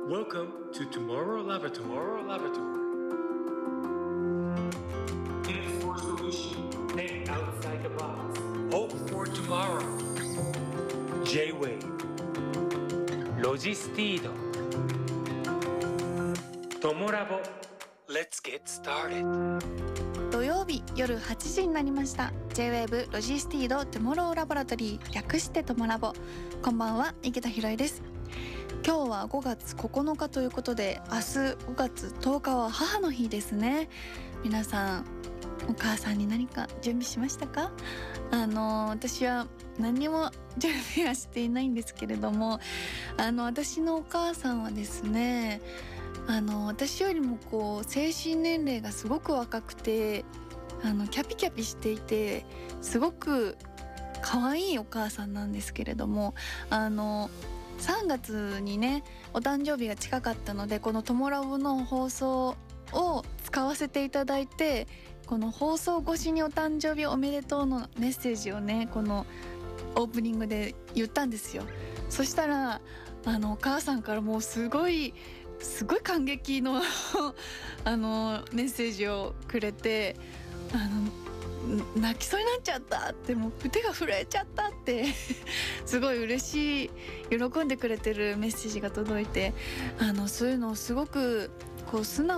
Welcome to Tomorrow Laboratory. Think for solution. Think outside the box. Hope for tomorrow. J-Wave ロジスティード。トモラボ。 Let's get started. 土曜日夜8時になりました。 J-Wave ロジスティードトゥモローラボラトリー、略してトモラボ。こんばんは、池田ひろえです。今日は5月9日ということで、明日5月10日は母の日ですね。皆さんお母さんに何か準備しましたか？私は何にも準備はしていないんですけれども、私のお母さんはですね、私よりも精神年齢がすごく若くて、キャピキャピしていて、すごく可愛いお母さんなんですけれども、3月にねお誕生日が近かったので、このトモラボの放送を使わせていただいて、この放送越しにお誕生日おめでとうのメッセージをね、このオープニングで言ったんですよ。そしたらお母さんからもうすごい感激のメッセージをくれて、泣きそうになっちゃったって、もう手が震えちゃったってすごい嬉しい、喜んでくれてるメッセージが届いて、そういうのをすごく素直